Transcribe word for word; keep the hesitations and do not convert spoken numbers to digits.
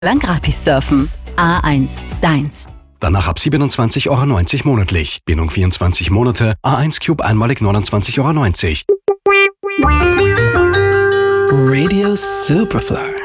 lang gratis surfen. A eins, deins. Danach ab siebenundzwanzig Euro neunzig monatlich. Bindung vierundzwanzig Monate. A eins Cube einmalig neunundzwanzig Euro neunzig. Radio Superfly.